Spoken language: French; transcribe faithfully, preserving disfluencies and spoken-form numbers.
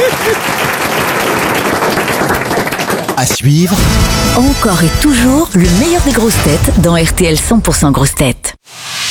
À suivre, Encore et toujours le meilleur des grosses têtes dans R T L cent pour cent grosses têtes.